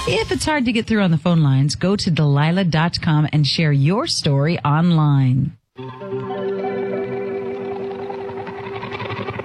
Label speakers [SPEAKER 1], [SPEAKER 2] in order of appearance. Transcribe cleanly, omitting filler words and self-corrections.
[SPEAKER 1] If it's hard to get through on the phone lines, go to Delilah.com and share your story online.